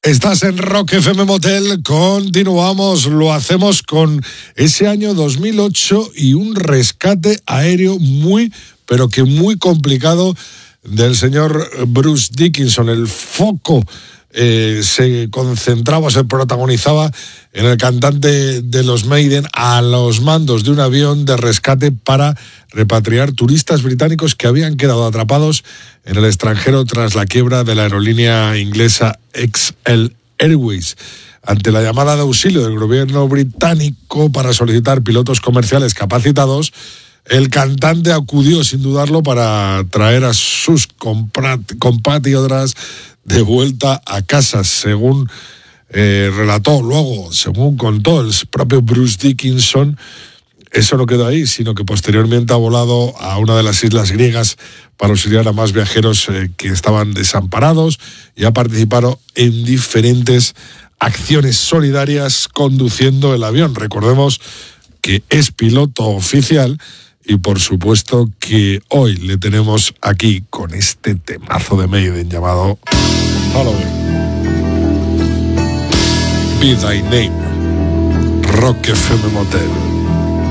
Estás en Rock FM Motel, continuamos, lo hacemos con ese año 2008 y un rescate aéreo muy, pero que muy complicado del señor Bruce Dickinson. El foco se concentraba, se protagonizaba en el cantante de los Maiden a los mandos de un avión de rescate para repatriar turistas británicos que habían quedado atrapados en el extranjero tras la quiebra de la aerolínea inglesa XL Airways. Ante la llamada de auxilio del gobierno británico para solicitar pilotos comerciales capacitados, el cantante acudió sin dudarlo para traer a sus compatriotas de vuelta a casa, según relató luego, según contó el propio Bruce Dickinson. Eso no quedó ahí, sino que posteriormente ha volado a una de las islas griegas para auxiliar a más viajeros que estaban desamparados y ha participado en diferentes acciones solidarias conduciendo el avión. Recordemos que es piloto oficial y por supuesto que hoy le tenemos aquí con este temazo de Maiden llamado Halloween. Be Thy Name. Rock FM Motel.